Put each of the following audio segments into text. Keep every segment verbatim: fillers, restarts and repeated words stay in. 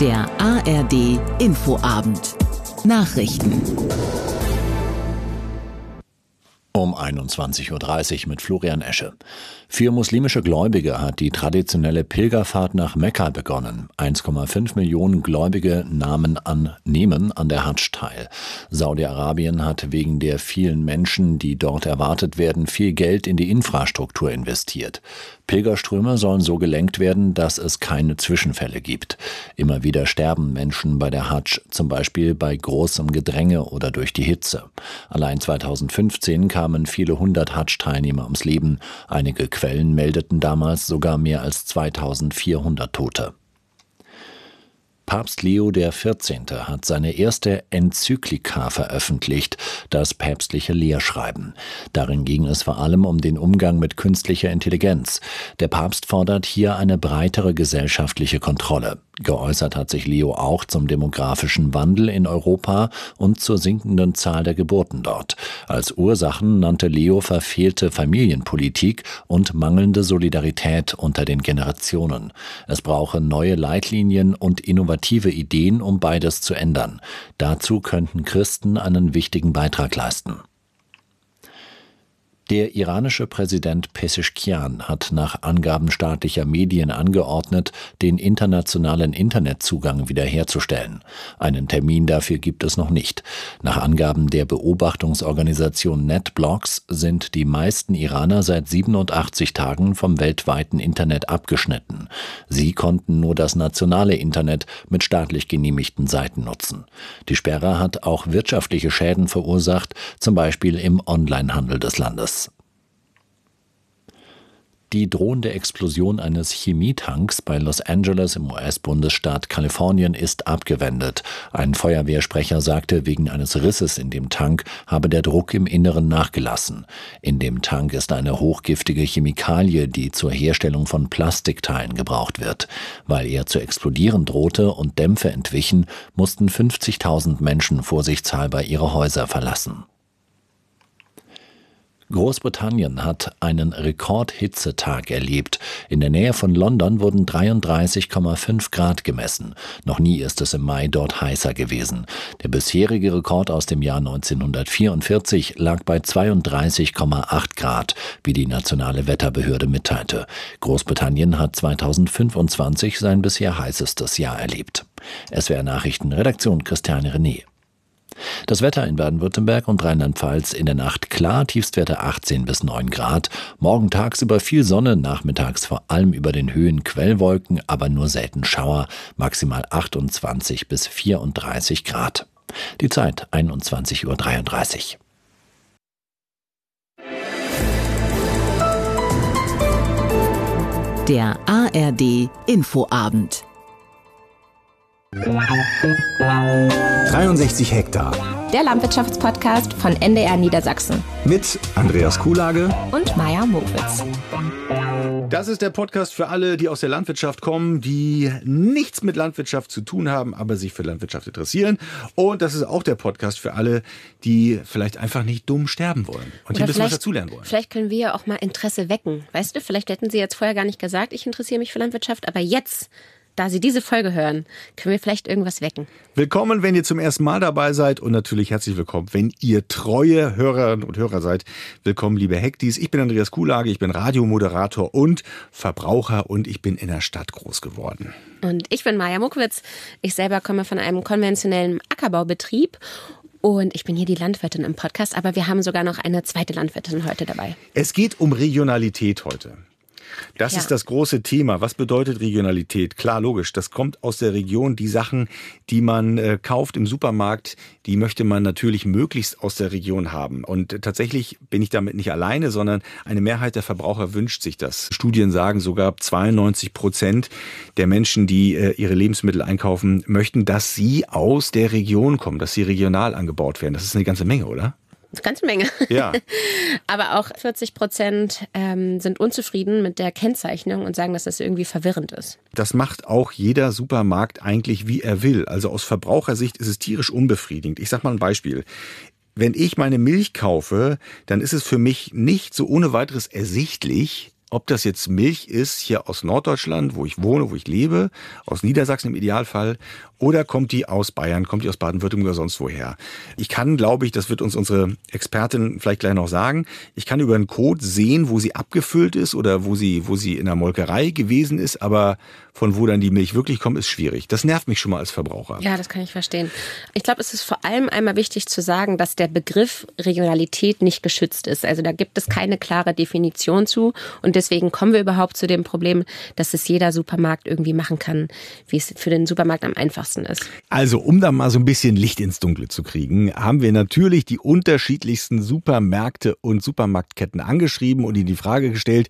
Der A R D Infoabend. Nachrichten. Um einundzwanzig Uhr dreißig mit Florian Esche. Für muslimische Gläubige hat die traditionelle Pilgerfahrt nach Mekka begonnen. eins Komma fünf Millionen Gläubige nahmen an, nehmen an der Hadsch teil. Saudi-Arabien hat wegen der vielen Menschen, die dort erwartet werden, viel Geld in die Infrastruktur investiert. Pilgerströme sollen so gelenkt werden, dass es keine Zwischenfälle gibt. Immer wieder sterben Menschen bei der Hadsch, zum Beispiel bei großem Gedränge oder durch die Hitze. Allein zweitausendfünfzehn kamen viele hundert Hadsch-Teilnehmer ums Leben. Einige Quellen meldeten damals sogar mehr als zweitausendvierhundert Tote. Papst Leo der Vierzehnte hat seine erste Enzyklika veröffentlicht, das päpstliche Lehrschreiben. Darin ging es vor allem um den Umgang mit künstlicher Intelligenz. Der Papst fordert hier eine breitere gesellschaftliche Kontrolle. Geäußert hat sich Leo auch zum demografischen Wandel in Europa und zur sinkenden Zahl der Geburten dort. Als Ursachen nannte Leo verfehlte Familienpolitik und mangelnde Solidarität unter den Generationen. Es brauche neue Leitlinien und innovative Ideen, um beides zu ändern. Dazu könnten Christen einen wichtigen Beitrag leisten. Der iranische Präsident Pezeshkian hat nach Angaben staatlicher Medien angeordnet, den internationalen Internetzugang wiederherzustellen. Einen Termin dafür gibt es noch nicht. Nach Angaben der Beobachtungsorganisation NetBlocks sind die meisten Iraner seit siebenundachtzig Tagen vom weltweiten Internet abgeschnitten. Sie konnten nur das nationale Internet mit staatlich genehmigten Seiten nutzen. Die Sperre hat auch wirtschaftliche Schäden verursacht, zum Beispiel im Onlinehandel des Landes. Die drohende Explosion eines Chemietanks bei Los Angeles im U S-Bundesstaat Kalifornien ist abgewendet. Ein Feuerwehrsprecher sagte, wegen eines Risses in dem Tank habe der Druck im Inneren nachgelassen. In dem Tank ist eine hochgiftige Chemikalie, die zur Herstellung von Plastikteilen gebraucht wird. Weil er zu explodieren drohte und Dämpfe entwichen, mussten fünfzigtausend Menschen vorsichtshalber ihre Häuser verlassen. Großbritannien hat einen Rekordhitzetag erlebt. In der Nähe von London wurden dreiunddreißig Komma fünf Grad gemessen. Noch nie ist es im Mai dort heißer gewesen. Der bisherige Rekord aus dem Jahr neunzehnhundertvierundvierzig lag bei zweiunddreißig Komma acht Grad, wie die nationale Wetterbehörde mitteilte. Großbritannien hat zweitausendfünfundzwanzig sein bisher heißestes Jahr erlebt. S W R Nachrichten, Redaktion Christiane René. Das Wetter in Baden-Württemberg und Rheinland-Pfalz in der Nacht klar, Tiefstwerte achtzehn bis neun Grad. Morgen tagsüber viel Sonne, nachmittags vor allem über den Höhen Quellwolken, aber nur selten Schauer, maximal achtundzwanzig bis vierunddreißig Grad. Die Zeit einundzwanzig Uhr dreiunddreißig. Der A R D Infoabend. dreiundsechzig Hektar. Der Landwirtschaftspodcast von N D R Niedersachsen. Mit Andreas Kuhlage und Maja Mokwitz. Das ist der Podcast für alle, die aus der Landwirtschaft kommen, die nichts mit Landwirtschaft zu tun haben, aber sich für Landwirtschaft interessieren. Und das ist auch der Podcast für alle, die vielleicht einfach nicht dumm sterben wollen und hier ein bisschen was dazulernen wollen. Vielleicht können wir ja auch mal Interesse wecken. Weißt du, vielleicht hätten Sie jetzt vorher gar nicht gesagt, ich interessiere mich für Landwirtschaft, aber jetzt, da Sie diese Folge hören, können wir vielleicht irgendwas wecken. Willkommen, wenn ihr zum ersten Mal dabei seid und natürlich herzlich willkommen, wenn ihr treue Hörerinnen und Hörer seid. Willkommen, liebe Hektis. Ich bin Andreas Kuhlage, ich bin Radiomoderator und Verbraucher und ich bin in der Stadt groß geworden. Und ich bin Maja Mokwitz. Ich selber komme von einem konventionellen Ackerbaubetrieb. Und ich bin hier die Landwirtin im Podcast, aber wir haben sogar noch eine zweite Landwirtin heute dabei. Es geht um Regionalität heute. Das ja. ist das große Thema. Was bedeutet Regionalität? Klar, logisch, das kommt aus der Region. Die Sachen, die man äh, kauft im Supermarkt, die möchte man natürlich möglichst aus der Region haben. Und äh, tatsächlich bin ich damit nicht alleine, sondern eine Mehrheit der Verbraucher wünscht sich das. Studien sagen, sogar zweiundneunzig Prozent der Menschen, die äh, ihre Lebensmittel einkaufen, möchten, dass sie aus der Region kommen, dass sie regional angebaut werden. Das ist eine ganze Menge, oder? Eine ganze Menge. Ja. Aber auch vierzig Prozent ähm, sind unzufrieden mit der Kennzeichnung und sagen, dass das irgendwie verwirrend ist. Das macht auch jeder Supermarkt eigentlich, wie er will. Also aus Verbrauchersicht ist es tierisch unbefriedigend. Ich sag mal ein Beispiel. Wenn ich meine Milch kaufe, dann ist es für mich nicht so ohne weiteres ersichtlich, ob das jetzt Milch ist hier aus Norddeutschland, wo ich wohne, wo ich lebe, aus Niedersachsen im Idealfall, oder kommt die aus Bayern, kommt die aus Baden-Württemberg oder sonst woher. Ich kann, glaube ich, das wird uns unsere Expertin vielleicht gleich noch sagen, ich kann über einen Code sehen, wo sie abgefüllt ist oder wo sie, wo sie in der Molkerei gewesen ist, aber von wo dann die Milch wirklich kommt, ist schwierig. Das nervt mich schon mal als Verbraucher. Ja, das kann ich verstehen. Ich glaube, es ist vor allem einmal wichtig zu sagen, dass der Begriff Regionalität nicht geschützt ist. Also da gibt es keine klare Definition zu und deswegen kommen wir überhaupt zu dem Problem, dass es jeder Supermarkt irgendwie machen kann, wie es für den Supermarkt am einfachsten ist. Also, um da mal so ein bisschen Licht ins Dunkle zu kriegen, haben wir natürlich die unterschiedlichsten Supermärkte und Supermarktketten angeschrieben und ihnen die Frage gestellt,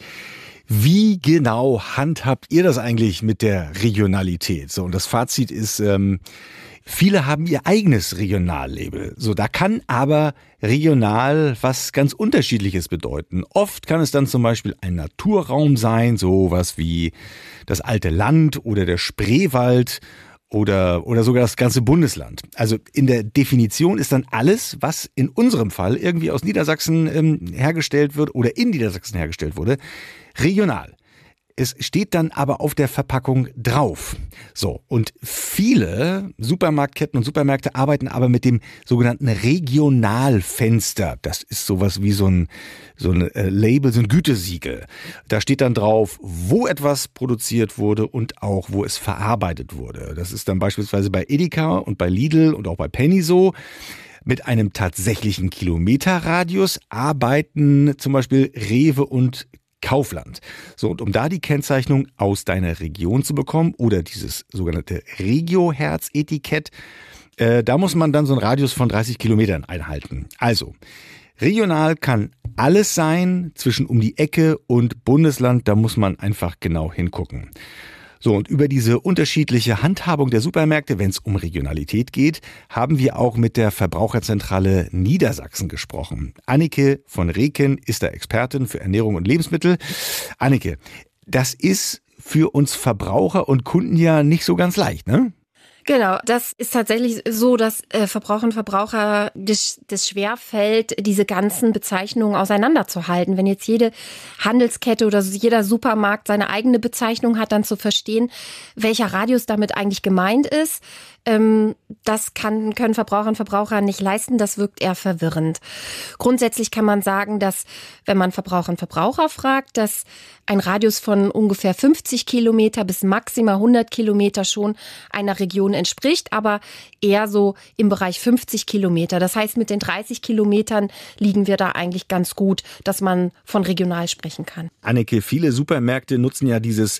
wie genau handhabt ihr das eigentlich mit der Regionalität? So, und das Fazit ist, ähm, viele haben ihr eigenes Regionallabel. So, da kann aber regional was ganz Unterschiedliches bedeuten. Oft kann es dann zum Beispiel ein Naturraum sein, sowas wie das alte Land oder der Spreewald oder, oder sogar das ganze Bundesland. Also in der Definition ist dann alles, was in unserem Fall irgendwie aus Niedersachsen ähm, hergestellt wird oder in Niedersachsen hergestellt wurde, regional. Es steht dann aber auf der Verpackung drauf. So, und viele Supermarktketten und Supermärkte arbeiten aber mit dem sogenannten Regionalfenster. Das ist sowas wie so ein, so ein Label, so ein Gütesiegel. Da steht dann drauf, wo etwas produziert wurde und auch, wo es verarbeitet wurde. Das ist dann beispielsweise bei Edeka und bei Lidl und auch bei Penny so. Mit einem tatsächlichen Kilometerradius arbeiten zum Beispiel Rewe und Kaufland. So, und um da die Kennzeichnung aus deiner Region zu bekommen oder dieses sogenannte Regio-Herz-Etikett, äh, da muss man dann so einen Radius von dreißig Kilometern einhalten. Also, regional kann alles sein, zwischen um die Ecke und Bundesland, da muss man einfach genau hingucken. So, und über diese unterschiedliche Handhabung der Supermärkte, wenn es um Regionalität geht, haben wir auch mit der Verbraucherzentrale Niedersachsen gesprochen. Anneke von Reken ist da Expertin für Ernährung und Lebensmittel. Anneke, das ist für uns Verbraucher und Kunden ja nicht so ganz leicht, ne? Genau, das ist tatsächlich so, dass äh, Verbraucher und Verbraucher das, das schwerfällt, diese ganzen Bezeichnungen auseinanderzuhalten. Wenn jetzt jede Handelskette oder jeder Supermarkt seine eigene Bezeichnung hat, dann zu verstehen, welcher Radius damit eigentlich gemeint ist. Ähm, das kann, können Verbraucher und Verbraucher nicht leisten. Das wirkt eher verwirrend. Grundsätzlich kann man sagen, dass, wenn man Verbraucher und Verbraucher fragt, dass ein Radius von ungefähr fünfzig Kilometer bis maximal hundert Kilometer schon einer Region entspricht, aber eher so im Bereich fünfzig Kilometer. Das heißt, mit den dreißig Kilometern liegen wir da eigentlich ganz gut, dass man von regional sprechen kann. Anneke, viele Supermärkte nutzen ja dieses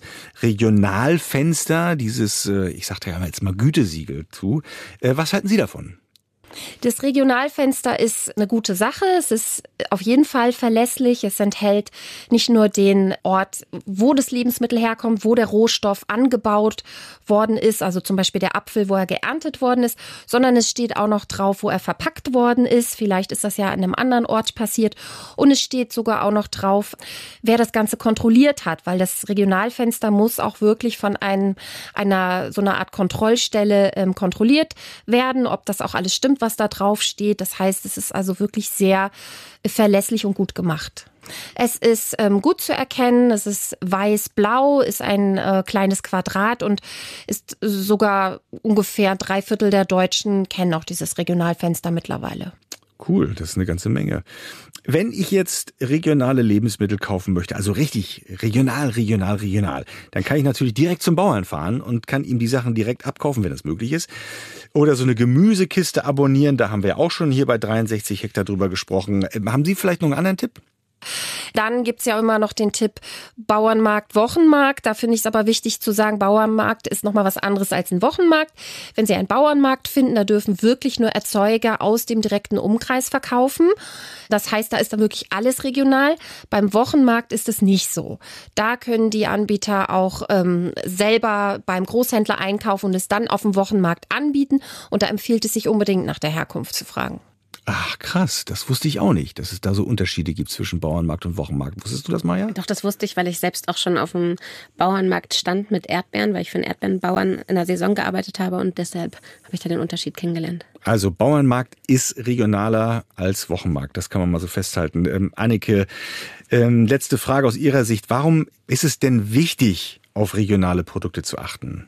Regionalfenster, dieses, ich sagte ja jetzt mal Gütesiegel zu. Was halten Sie davon? Das Regionalfenster ist eine gute Sache. Es ist auf jeden Fall verlässlich. Es enthält nicht nur den Ort, wo das Lebensmittel herkommt, wo der Rohstoff angebaut worden ist, also zum Beispiel der Apfel, wo er geerntet worden ist, sondern es steht auch noch drauf, wo er verpackt worden ist. Vielleicht ist das ja an einem anderen Ort passiert. Und es steht sogar auch noch drauf, wer das Ganze kontrolliert hat, weil das Regionalfenster muss auch wirklich von einem, einer so einer Art Kontrollstelle ähm, kontrolliert werden, ob das auch alles stimmt, was da drauf steht. Das heißt, es ist also wirklich sehr verlässlich und gut gemacht. Es ist ähm, gut zu erkennen, es ist weiß-blau, ist ein äh, kleines Quadrat und ist sogar ungefähr drei Viertel der Deutschen kennen auch dieses Regionalfenster mittlerweile. Cool, das ist eine ganze Menge. Wenn ich jetzt regionale Lebensmittel kaufen möchte, also richtig regional, regional, regional, dann kann ich natürlich direkt zum Bauern fahren und kann ihm die Sachen direkt abkaufen, wenn das möglich ist. Oder so eine Gemüsekiste abonnieren, da haben wir auch schon hier bei dreiundsechzig Hektar drüber gesprochen. Haben Sie vielleicht noch einen anderen Tipp? Dann gibt's ja immer noch den Tipp Bauernmarkt, Wochenmarkt. Da finde ich es aber wichtig zu sagen, Bauernmarkt ist nochmal was anderes als ein Wochenmarkt. Wenn Sie einen Bauernmarkt finden, da dürfen wirklich nur Erzeuger aus dem direkten Umkreis verkaufen. Das heißt, da ist dann wirklich alles regional. Beim Wochenmarkt ist es nicht so. Da können die Anbieter auch ähm, selber beim Großhändler einkaufen und es dann auf dem Wochenmarkt anbieten. Und da empfiehlt es sich unbedingt, nach der Herkunft zu fragen. Ach krass, das wusste ich auch nicht, dass es da so Unterschiede gibt zwischen Bauernmarkt und Wochenmarkt. Wusstest du das, Maja? Doch, das wusste ich, weil ich selbst auch schon auf dem Bauernmarkt stand mit Erdbeeren, weil ich für einen Erdbeerenbauern in der Saison gearbeitet habe und deshalb habe ich da den Unterschied kennengelernt. Also Bauernmarkt ist regionaler als Wochenmarkt, das kann man mal so festhalten. Ähm, Anneke, ähm, letzte Frage aus Ihrer Sicht. Warum ist es denn wichtig, auf regionale Produkte zu achten?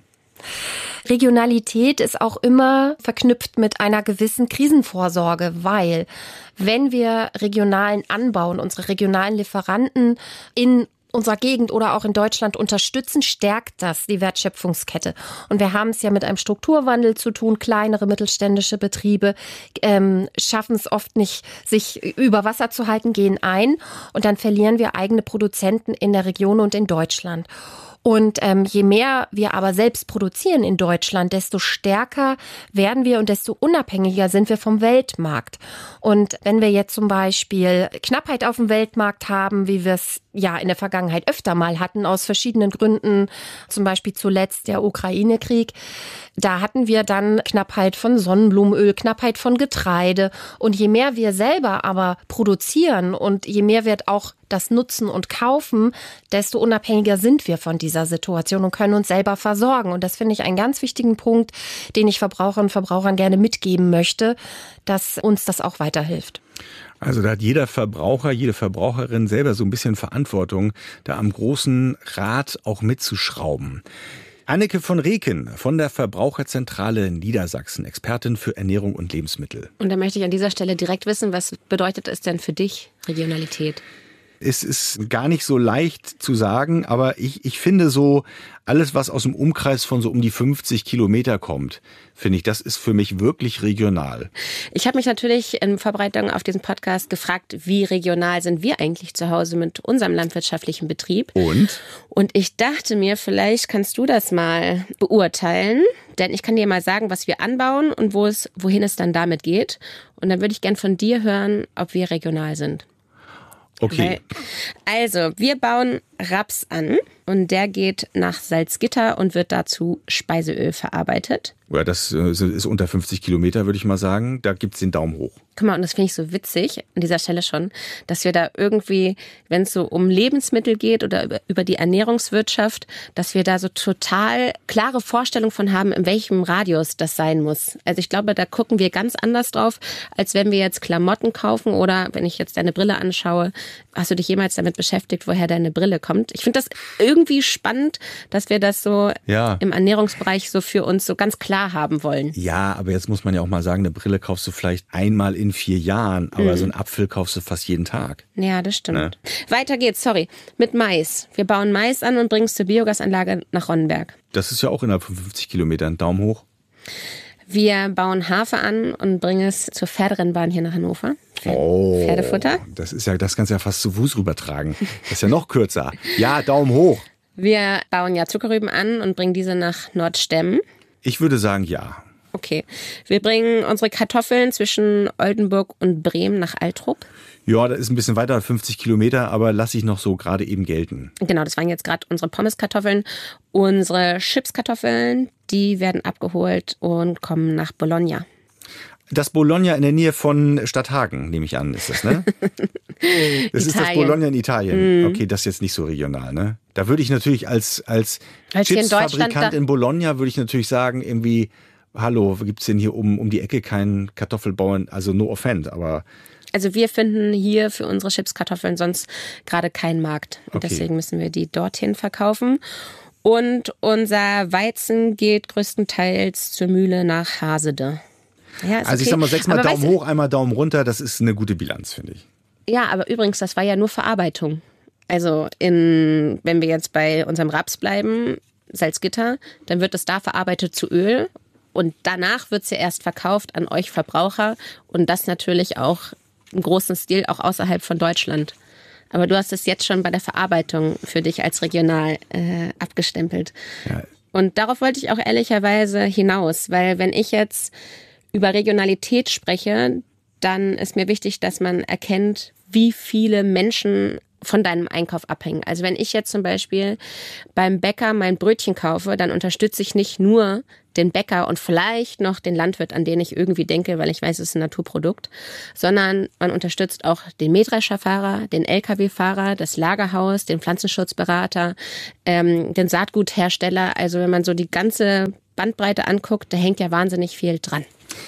Regionalität ist auch immer verknüpft mit einer gewissen Krisenvorsorge, weil wenn wir regionalen Anbau und unsere regionalen Lieferanten in unserer Gegend oder auch in Deutschland unterstützen, stärkt das die Wertschöpfungskette. Und wir haben es ja mit einem Strukturwandel zu tun. Kleinere mittelständische Betriebe ähm, schaffen es oft nicht, sich über Wasser zu halten, gehen ein und dann verlieren wir eigene Produzenten in der Region und in Deutschland. Und ähm, je mehr wir aber selbst produzieren in Deutschland, desto stärker werden wir und desto unabhängiger sind wir vom Weltmarkt. Und wenn wir jetzt zum Beispiel Knappheit auf dem Weltmarkt haben, wie wir es ja in der Vergangenheit öfter mal hatten, aus verschiedenen Gründen, zum Beispiel zuletzt der Ukraine-Krieg, da hatten wir dann Knappheit von Sonnenblumenöl, Knappheit von Getreide. Und je mehr wir selber aber produzieren und je mehr wir auch das nutzen und kaufen, desto unabhängiger sind wir von dieser Situation und können uns selber versorgen. Und das finde ich einen ganz wichtigen Punkt, den ich Verbraucherinnen und Verbrauchern gerne mitgeben möchte, dass uns das auch weiterhilft. Also da hat jeder Verbraucher, jede Verbraucherin selber so ein bisschen Verantwortung, da am großen Rad auch mitzuschrauben. Anneke von Reken von der Verbraucherzentrale Niedersachsen, Expertin für Ernährung und Lebensmittel. Und da möchte ich an dieser Stelle direkt wissen, was bedeutet es denn für dich, Regionalität? Es ist gar nicht so leicht zu sagen, aber ich, ich finde so, alles, was aus dem Umkreis von so um die fünfzig Kilometer kommt, finde ich, das ist für mich wirklich regional. Ich habe mich natürlich in Vorbereitung auf diesen Podcast gefragt, wie regional sind wir eigentlich zu Hause mit unserem landwirtschaftlichen Betrieb? Und? Und ich dachte mir, vielleicht kannst du das mal beurteilen, denn ich kann dir mal sagen, was wir anbauen und wo es, wohin es dann damit geht. Und dann würde ich gern von dir hören, ob wir regional sind. Okay. Also, wir bauen Raps an und der geht nach Salzgitter und wird dazu Speiseöl verarbeitet. Ja, das ist unter fünfzig Kilometer, würde ich mal sagen. Da gibt's den Daumen hoch. Guck mal, und das finde ich so witzig an dieser Stelle schon, dass wir da irgendwie, wenn es so um Lebensmittel geht oder über, über die Ernährungswirtschaft, dass wir da so total klare Vorstellungen von haben, in welchem Radius das sein muss. Also ich glaube, da gucken wir ganz anders drauf, als wenn wir jetzt Klamotten kaufen oder wenn ich jetzt deine Brille anschaue. Hast du dich jemals damit beschäftigt, woher deine Brille kommt? Ich finde das irgendwie spannend, dass wir das so ja. im Ernährungsbereich so für uns so ganz klar haben wollen. Ja, aber jetzt muss man ja auch mal sagen, eine Brille kaufst du vielleicht einmal in vier Jahren, aber mhm. so einen Apfel kaufst du fast jeden Tag. Ja, das stimmt. Ne? Weiter geht's, sorry, mit Mais. Wir bauen Mais an und bringen es zur Biogasanlage nach Ronnenberg. Das ist ja auch innerhalb von fünfzig Kilometern. Daumen hoch. Wir bauen Hafer an und bringen es zur Pferderennbahn hier nach Hannover. Oh, Pferdefutter. Das ist ja, das kannst du ja fast zu Fuß rübertragen. Das ist ja noch kürzer. Ja, Daumen hoch. Wir bauen ja Zuckerrüben an und bringen diese nach Nordstemm. Ich würde sagen, ja. Okay. Wir bringen unsere Kartoffeln zwischen Oldenburg und Bremen nach Altrop. Ja, das ist ein bisschen weiter, fünfzig Kilometer, aber lasse ich noch so gerade eben gelten. Genau, das waren jetzt gerade unsere Pommeskartoffeln. Unsere Chipskartoffeln, die werden abgeholt und kommen nach Bologna. Das Bologna in der Nähe von Stadthagen, nehme ich an, ist das, ne? Das ist das Bologna in Italien. Mm. Okay, das ist jetzt nicht so regional, ne? Da würde ich natürlich als, als Chipsfabrikant in, in Bologna, würde ich natürlich sagen, irgendwie, hallo, gibt's denn hier um, um die Ecke keinen Kartoffelbauern, also no offense, aber... Also wir finden hier für unsere Chipskartoffeln sonst gerade keinen Markt. Und okay. Deswegen müssen wir die dorthin verkaufen. Und unser Weizen geht größtenteils zur Mühle nach Hasede. Ja, also okay. ich sag mal, sechsmal aber Daumen weißt, hoch, einmal Daumen runter, das ist eine gute Bilanz, finde ich. Ja, aber übrigens, das war ja nur Verarbeitung. Also in, wenn wir jetzt bei unserem Raps bleiben, Salzgitter, dann wird es da verarbeitet zu Öl und danach wird es ja erst verkauft an euch Verbraucher und das natürlich auch im großen Stil auch außerhalb von Deutschland. Aber du hast es jetzt schon bei der Verarbeitung für dich als regional äh, abgestempelt. Ja. Und darauf wollte ich auch ehrlicherweise hinaus, weil wenn ich jetzt über Regionalität spreche, dann ist mir wichtig, dass man erkennt, wie viele Menschen von deinem Einkauf abhängen. Also wenn ich jetzt zum Beispiel beim Bäcker mein Brötchen kaufe, dann unterstütze ich nicht nur den Bäcker und vielleicht noch den Landwirt, an den ich irgendwie denke, weil ich weiß, es ist ein Naturprodukt, sondern man unterstützt auch den Mähdrescherfahrer, den L K W-Fahrer, das Lagerhaus, den Pflanzenschutzberater, ähm, den Saatguthersteller. Also wenn man so die ganze Bandbreite anguckt, da hängt ja wahnsinnig viel dran.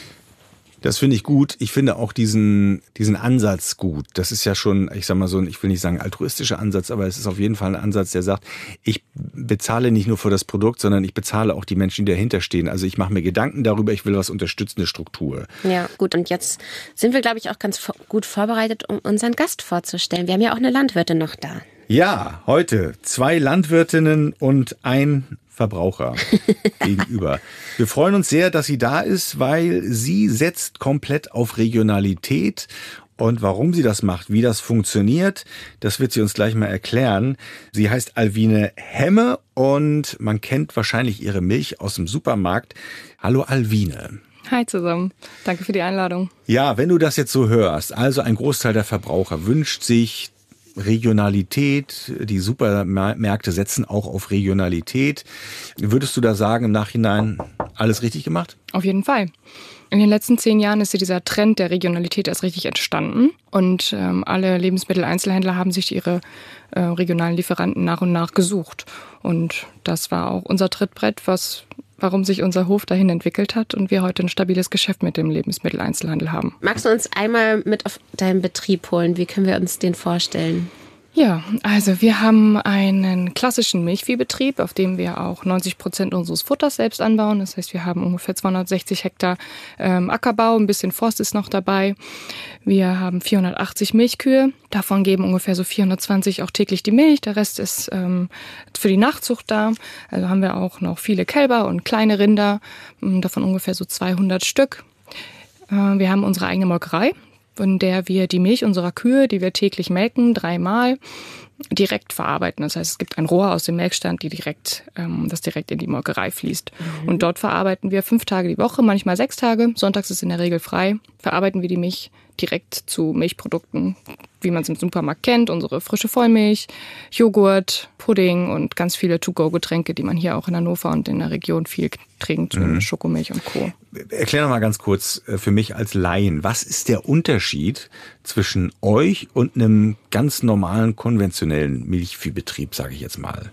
Das finde ich gut. Ich finde auch diesen, diesen Ansatz gut. Das ist ja schon, ich sag mal so, ich will nicht sagen altruistischer Ansatz, aber es ist auf jeden Fall ein Ansatz, der sagt, ich bezahle nicht nur für das Produkt, sondern ich bezahle auch die Menschen, die dahinter stehen. Also ich mache mir Gedanken darüber, ich will was unterstützende Struktur. Ja, gut. Und jetzt sind wir, glaube ich, auch ganz gut vorbereitet, um unseren Gast vorzustellen. Wir haben ja auch eine Landwirtin noch da. Ja, heute zwei Landwirtinnen und ein Verbraucher gegenüber. Wir freuen uns sehr, dass sie da ist, weil sie setzt komplett auf Regionalität. Und warum sie das macht, wie das funktioniert, das wird sie uns gleich mal erklären. Sie heißt Alwine Hemme und man kennt wahrscheinlich ihre Milch aus dem Supermarkt. Hallo Alwine. Hi zusammen. Danke für die Einladung. Ja, wenn du das jetzt so hörst, also ein Großteil der Verbraucher wünscht sich Regionalität, die Supermärkte setzen auch auf Regionalität. Würdest du da sagen, im Nachhinein alles richtig gemacht? Auf jeden Fall. In den letzten zehn Jahren ist ja dieser Trend der Regionalität erst richtig entstanden und ähm, alle Lebensmitteleinzelhändler haben sich ihre äh, regionalen Lieferanten nach und nach gesucht. Und das war auch unser Trittbrett, was warum sich unser Hof dahin entwickelt hat und wir heute ein stabiles Geschäft mit dem Lebensmitteleinzelhandel haben. Magst du uns einmal mit auf deinen Betrieb holen? Wie können wir uns den vorstellen? Ja, also wir haben einen klassischen Milchviehbetrieb, auf dem wir auch neunzig Prozent unseres Futters selbst anbauen. Das heißt, wir haben ungefähr zweihundertsechzig Hektar ähm, Ackerbau, ein bisschen Forst ist noch dabei. Wir haben vierhundertachtzig Milchkühe, davon geben ungefähr so vierhundertzwanzig auch täglich die Milch. Der Rest ist ähm, für die Nachzucht da. Also haben wir auch noch viele Kälber und kleine Rinder, davon ungefähr so zweihundert Stück. Äh, wir haben unsere eigene Molkerei, in der wir die Milch unserer Kühe, die wir täglich melken, dreimal direkt verarbeiten. Das heißt, es gibt ein Rohr aus dem Melkstand, die direkt, ähm, das direkt in die Molkerei fließt. Mhm. Und dort verarbeiten wir fünf Tage die Woche, manchmal sechs Tage. Sonntags ist in der Regel frei. Verarbeiten wir die Milch direkt zu Milchprodukten, wie man es im Supermarkt kennt. Unsere frische Vollmilch, Joghurt, Pudding und ganz viele To-Go-Getränke, die man hier auch in Hannover und in der Region viel trinkt, mhm. Schokomilch und Co. Erklär noch mal ganz kurz für mich als Laien, was ist der Unterschied zwischen euch und einem ganz normalen, konventionellen Milchviehbetrieb, sage ich jetzt mal?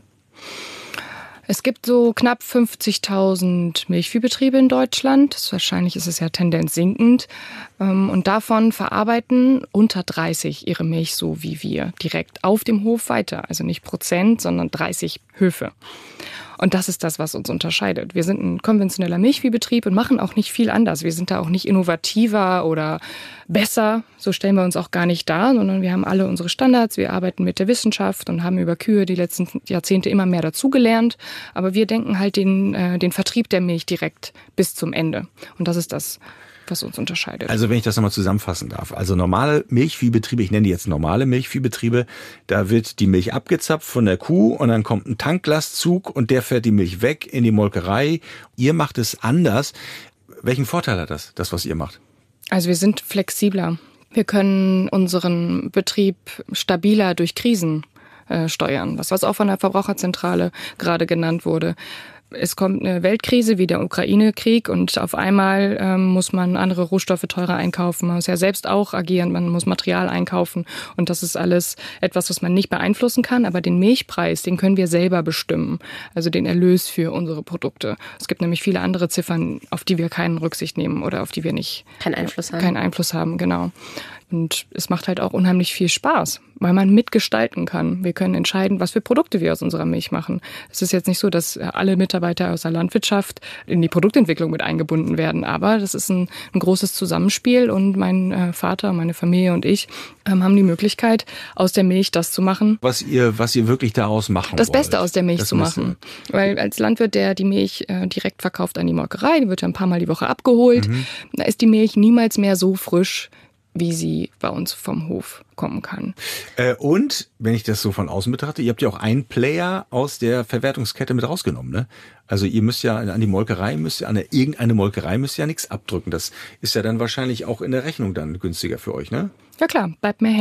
Es gibt so knapp fünfzigtausend Milchviehbetriebe in Deutschland. Wahrscheinlich ist es ja Tendenz sinkend. Und davon verarbeiten unter dreißig ihre Milch so wie wir direkt auf dem Hof weiter. Also nicht Prozent, sondern dreißig Höfe. Und das ist das, was uns unterscheidet. Wir sind ein konventioneller Milchviehbetrieb und machen auch nicht viel anders. Wir sind da auch nicht innovativer oder besser. So stellen wir uns auch gar nicht dar, sondern wir haben alle unsere Standards. Wir arbeiten mit der Wissenschaft und haben über Kühe die letzten Jahrzehnte immer mehr dazugelernt. Aber wir denken halt den, äh, den Vertrieb der Milch direkt bis zum Ende. Und das ist das, was uns unterscheidet. Also wenn ich das nochmal zusammenfassen darf. Also normale Milchviehbetriebe, ich nenne die jetzt normale Milchviehbetriebe, da wird die Milch abgezapft von der Kuh und dann kommt ein Tanklastzug und der fährt die Milch weg in die Molkerei. Ihr macht es anders. Welchen Vorteil hat das, das was ihr macht? Also wir sind flexibler. Wir können unseren Betrieb stabiler durch Krisen äh, steuern, was, was auch von der Verbraucherzentrale gerade genannt wurde. Es kommt eine Weltkrise wie der Ukraine-Krieg und auf einmal ähm, muss man andere Rohstoffe teurer einkaufen. Man muss ja selbst auch agieren, man muss Material einkaufen und das ist alles etwas, was man nicht beeinflussen kann. Aber den Milchpreis, den können wir selber bestimmen, also den Erlös für unsere Produkte. Es gibt nämlich viele andere Ziffern, auf die wir keinen Rücksicht nehmen oder auf die wir nicht keinen Einfluss haben. Keinen Einfluss haben, genau. Und es macht halt auch unheimlich viel Spaß, weil man mitgestalten kann. Wir können entscheiden, was für Produkte wir aus unserer Milch machen. Es ist jetzt nicht so, dass alle Mitarbeiter aus der Landwirtschaft in die Produktentwicklung mit eingebunden werden, aber das ist ein, ein großes Zusammenspiel und mein äh, Vater, meine Familie und ich ähm, haben die Möglichkeit, aus der Milch das zu machen. Was ihr, was ihr wirklich daraus machen Das wollt. Beste aus der Milch das zu machen. Weil als Landwirt, der die Milch äh, direkt verkauft an die Molkerei, die wird ja ein paar Mal die Woche abgeholt, mhm. da ist die Milch niemals mehr so frisch, wie sie bei uns vom Hof kommen kann. Äh, und, wenn ich das so von außen betrachte, ihr habt ja auch einen Player aus der Verwertungskette mit rausgenommen, ne? Also ihr müsst ja an die Molkerei, müsst ihr an eine, irgendeine Molkerei müsst ihr ja nichts abdrücken. Das ist ja dann wahrscheinlich auch in der Rechnung dann günstiger für euch, ne? Ja klar, bleibt mehr hängen.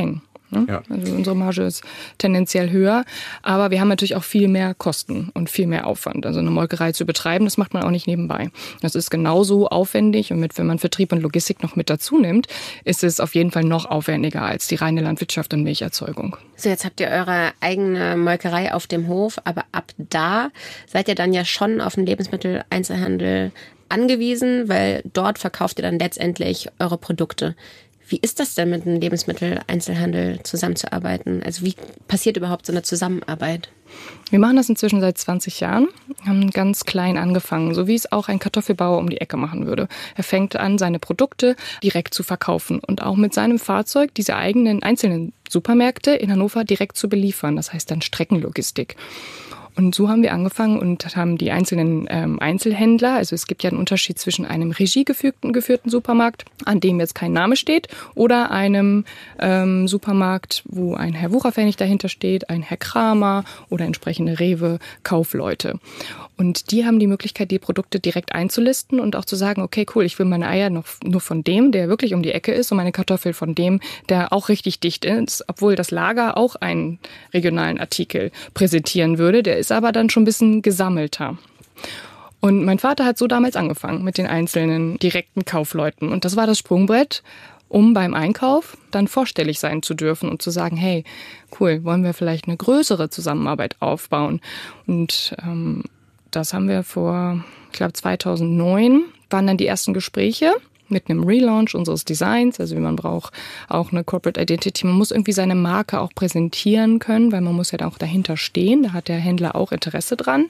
Ne? Ja. Also unsere Marge ist tendenziell höher, aber wir haben natürlich auch viel mehr Kosten und viel mehr Aufwand. Also eine Molkerei zu betreiben, das macht man auch nicht nebenbei. Das ist genauso aufwendig und mit, wenn man Vertrieb und Logistik noch mit dazu nimmt, ist es auf jeden Fall noch aufwendiger als die reine Landwirtschaft und Milcherzeugung. So, jetzt habt ihr eure eigene Molkerei auf dem Hof, aber ab da seid ihr dann ja schon auf den Lebensmitteleinzelhandel angewiesen, weil dort verkauft ihr dann letztendlich eure Produkte. Wie ist das denn, mit einem Lebensmitteleinzelhandel zusammenzuarbeiten? Also wie passiert überhaupt so eine Zusammenarbeit? Wir machen das inzwischen seit zwanzig Jahren, haben ganz klein angefangen, so wie es auch ein Kartoffelbauer um die Ecke machen würde. Er fängt an, seine Produkte direkt zu verkaufen und auch mit seinem Fahrzeug diese eigenen einzelnen Supermärkte in Hannover direkt zu beliefern. Das heißt dann Streckenlogistik. Und so haben wir angefangen und haben die einzelnen ähm, Einzelhändler, also es gibt ja einen Unterschied zwischen einem regiegeführten geführten Supermarkt, an dem jetzt kein Name steht, oder einem ähm, Supermarkt, wo ein Herr Wucherpfennig dahinter steht, ein Herr Kramer oder entsprechende Rewe-Kaufleute. Und die haben die Möglichkeit, die Produkte direkt einzulisten und auch zu sagen, okay, cool, ich will meine Eier noch nur von dem, der wirklich um die Ecke ist, und meine Kartoffel von dem, der auch richtig dicht ist, obwohl das Lager auch einen regionalen Artikel präsentieren würde. Der ist aber dann schon ein bisschen gesammelter. Und mein Vater hat so damals angefangen mit den einzelnen direkten Kaufleuten. Und das war das Sprungbrett, um beim Einkauf dann vorstellig sein zu dürfen und zu sagen, hey, cool, wollen wir vielleicht eine größere Zusammenarbeit aufbauen? Und ähm, das haben wir vor, ich glaube zweitausendneun, waren dann die ersten Gespräche mit einem Relaunch unseres Designs. Also man braucht auch eine Corporate Identity. Man muss irgendwie seine Marke auch präsentieren können, weil man muss ja da auch dahinter stehen. Da hat der Händler auch Interesse dran,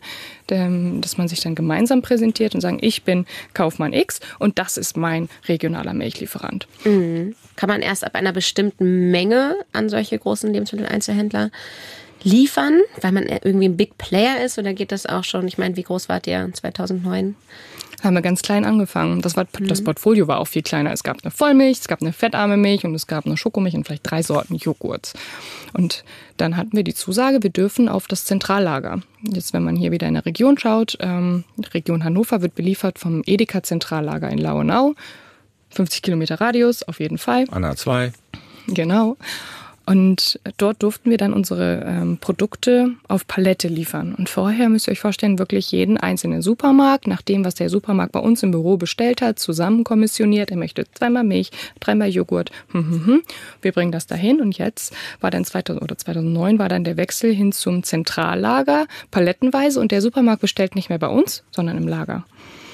dass man sich dann gemeinsam präsentiert und sagen, ich bin Kaufmann X und das ist mein regionaler Milchlieferant. Mhm. Kann man erst ab einer bestimmten Menge an solche großen Lebensmitteleinzelhändler liefern, weil man irgendwie ein Big Player ist, oder geht das auch schon? Ich meine, wie groß wart ihr zweitausendneun? Haben wir ganz klein angefangen. Das, war, mhm. das Portfolio war auch viel kleiner. Es gab eine Vollmilch, es gab eine fettarme Milch und es gab eine Schokomilch und vielleicht drei Sorten Joghurt. Und dann hatten wir die Zusage, wir dürfen auf das Zentrallager. Jetzt, wenn man hier wieder in der Region schaut, ähm, Region Hannover wird beliefert vom Edeka-Zentrallager in Lauenau. fünfzig Kilometer Radius, auf jeden Fall. An A zwei. Genau. Und dort durften wir dann unsere ähm, Produkte auf Palette liefern. Und vorher müsst ihr euch vorstellen, wirklich jeden einzelnen Supermarkt, nach dem, was der Supermarkt bei uns im Büro bestellt hat, zusammen kommissioniert. Er möchte zweimal Milch, dreimal Joghurt. Hm, hm, hm. Wir bringen das dahin. Und jetzt war dann zweitausend oder zweitausendneun war dann der Wechsel hin zum Zentrallager, palettenweise. Und der Supermarkt bestellt nicht mehr bei uns, sondern im Lager.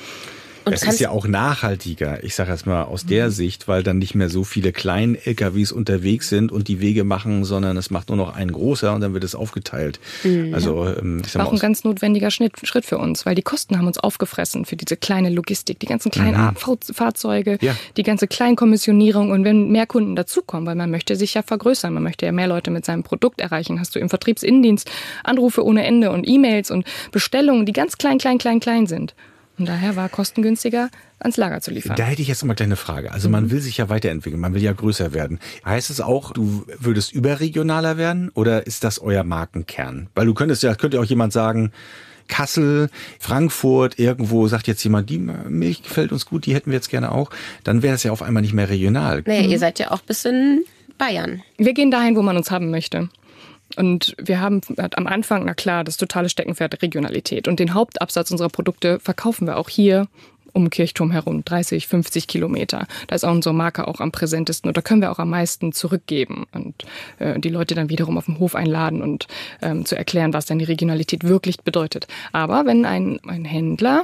Und es ist ja auch nachhaltiger, ich sage jetzt mal aus der Sicht, weil dann nicht mehr so viele kleine L K Ws unterwegs sind und die Wege machen, sondern es macht nur noch ein großer und dann wird es aufgeteilt. Mhm. Also ich sag mal, auch ein ganz notwendiger Schritt, Schritt für uns, weil die Kosten haben uns aufgefressen für diese kleine Logistik, die ganzen kleinen mhm. Fahrzeuge, ja. die ganze Kleinkommissionierung, und wenn mehr Kunden dazukommen, weil man möchte sich ja vergrößern, man möchte ja mehr Leute mit seinem Produkt erreichen, hast du im Vertriebsinnendienst Anrufe ohne Ende und E-Mails und Bestellungen, die ganz klein, klein, klein, klein sind. Und daher war kostengünstiger, ans Lager zu liefern. Da hätte ich jetzt noch mal eine kleine Frage. Also man will sich ja weiterentwickeln, man will ja größer werden. Heißt es auch, du würdest überregionaler werden oder ist das euer Markenkern? Weil du könntest ja, könnte auch jemand sagen, Kassel, Frankfurt, irgendwo sagt jetzt jemand, die Milch gefällt uns gut, die hätten wir jetzt gerne auch. Dann wäre es ja auf einmal nicht mehr regional. Naja, mhm. ihr seid ja auch bis in Bayern. Wir gehen dahin, wo man uns haben möchte. Und wir haben am Anfang, na klar, das totale Steckenpferd Regionalität. Und den Hauptabsatz unserer Produkte verkaufen wir auch hier um Kirchturm herum, dreißig, fünfzig Kilometer. Da ist auch unsere Marke auch am präsentesten und da können wir auch am meisten zurückgeben und äh, die Leute dann wiederum auf den Hof einladen und ähm, zu erklären, was dann die Regionalität wirklich bedeutet. Aber wenn ein, ein Händler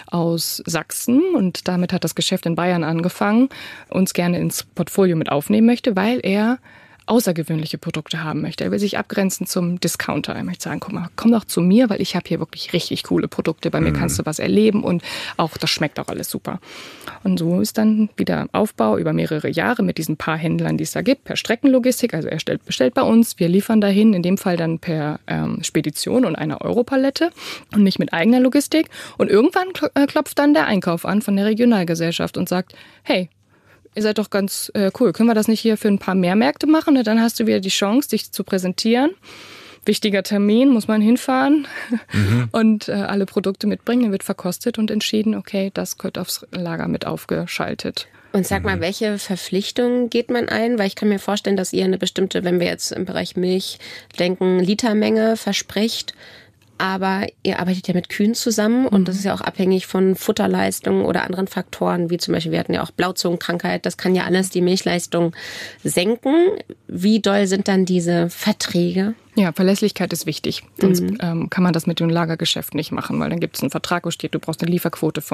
aus Sachsen, und damit hat das Geschäft in Bayern angefangen, uns gerne ins Portfolio mit aufnehmen möchte, weil er außergewöhnliche Produkte haben möchte. Er will sich abgrenzen zum Discounter. Er möchte sagen, guck mal, komm doch zu mir, weil ich habe hier wirklich richtig coole Produkte. Bei mir kannst du was erleben und auch das schmeckt auch alles super. Und so ist dann wieder Aufbau über mehrere Jahre mit diesen paar Händlern, die es da gibt, per Streckenlogistik. Also er stellt, bestellt bei uns, wir liefern dahin, in dem Fall dann per ähm, Spedition und einer Europalette und nicht mit eigener Logistik. Und irgendwann klopft dann der Einkauf an von der Regionalgesellschaft und sagt, hey, ihr seid doch ganz äh, cool. Können wir das nicht hier für ein paar mehr Märkte machen? Und dann hast du wieder die Chance, dich zu präsentieren. Wichtiger Termin, muss man hinfahren mhm. und äh, alle Produkte mitbringen. Dann wird verkostet und entschieden, okay, das gehört aufs Lager mit aufgeschaltet. Und sag mal, welche Verpflichtungen geht man ein? Weil ich kann mir vorstellen, dass ihr eine bestimmte, wenn wir jetzt im Bereich Milch denken, Litermenge verspricht. Aber ihr arbeitet ja mit Kühen zusammen und das ist ja auch abhängig von Futterleistung oder anderen Faktoren, wie zum Beispiel, wir hatten ja auch Blauzungenkrankheit, das kann ja alles die Milchleistung senken. Wie doll sind dann diese Verträge? Ja, Verlässlichkeit ist wichtig. Sonst Mhm. ähm, kann man das mit dem Lagergeschäft nicht machen, weil dann gibt es einen Vertrag, wo steht, du brauchst eine Lieferquote von